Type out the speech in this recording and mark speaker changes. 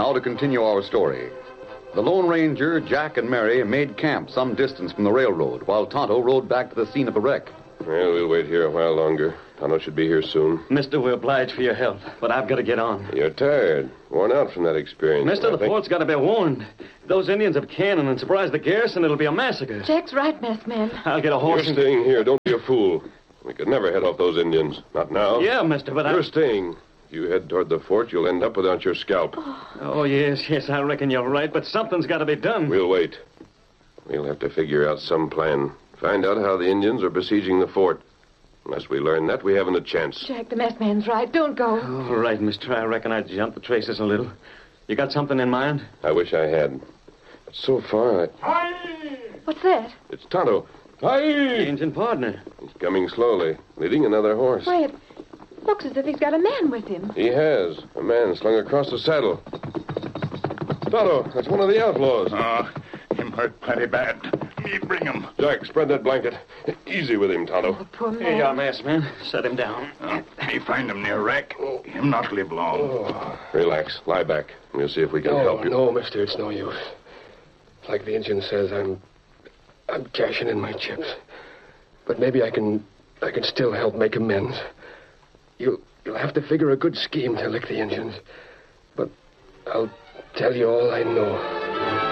Speaker 1: Now to continue our story. The Lone Ranger, Jack, and Mary made camp some distance from the railroad, while Tonto rode back to the scene of the wreck.
Speaker 2: Well, we'll wait here a while longer. Tonto should be here soon.
Speaker 3: Mister, we're obliged for your help, but I've got to get on.
Speaker 2: You're tired, worn out from that experience.
Speaker 3: Mister, the fort's got to be warned. If those Indians have cannon and surprise the garrison, it'll be a massacre.
Speaker 4: Jack's right, masked man.
Speaker 3: I'll get a horse.
Speaker 2: You're staying here. Don't be a fool. We could never head off those Indians. Not now.
Speaker 3: Yeah, mister, but
Speaker 2: You're staying. If you head toward the fort, you'll end up without your scalp.
Speaker 3: Oh, yes, I reckon you're right, but something's got to be done.
Speaker 2: We'll wait. We'll have to figure out some plan. Find out how the Indians are besieging the fort. Unless we learn that, we haven't a chance.
Speaker 4: Jack, the masked man's right. Don't go.
Speaker 3: All right, mister, I reckon I'd jump the traces a little. You got something in mind?
Speaker 2: I wish I had. But so far,
Speaker 4: What's that?
Speaker 2: It's Tonto. Hi!
Speaker 3: Indian partner.
Speaker 2: He's coming slowly, leading another horse.
Speaker 4: Why, it looks as if he's got a man with him.
Speaker 2: He has. A man slung across the saddle. Tonto, that's one of the outlaws.
Speaker 5: Him hurt plenty bad. Me bring him.
Speaker 2: Jack, spread that blanket. Easy with him, Tonto.
Speaker 4: The poor man.
Speaker 3: Here you are, masked man. Set him down.
Speaker 5: Me find him near wreck. Him not live long.
Speaker 2: Relax. Lie back. We'll see if we can help you.
Speaker 6: No, mister, it's no use. Like the Indian says, I'm cashing in my chips. But maybe I can still help make amends. You'll have to figure a good scheme to lick the Indians. But I'll tell you all I know.